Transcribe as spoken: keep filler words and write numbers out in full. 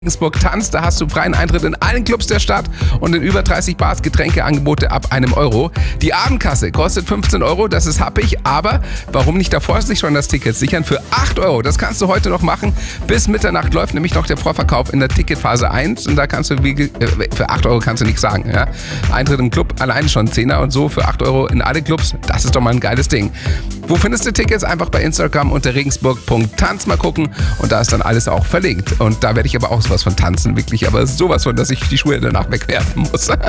Regensburg tanzt, da hast du freien Eintritt in allen Clubs der Stadt und in über dreißig Bars Getränkeangebote ab einem Euro. Die Abendkasse kostet fünfzehn Euro, das ist happig, aber warum nicht davor sich schon das Ticket sichern für acht Euro? Das kannst du heute noch machen. Bis Mitternacht läuft nämlich noch der Vorverkauf in der Ticketphase eins und da kannst du, wie, äh, für acht Euro kannst du nichts sagen. Ja? Eintritt im Club alleine schon Zehner und so für acht Euro in alle Clubs, das ist doch mal ein geiles Ding. Wo findest du Tickets? Einfach bei Instagram unter regensburg punkt tanz mal gucken und da ist dann alles auch verlinkt. Und da werde ich aber auch sowas von tanzen, wirklich, aber sowas von, dass ich die Schuhe danach wegwerfen muss.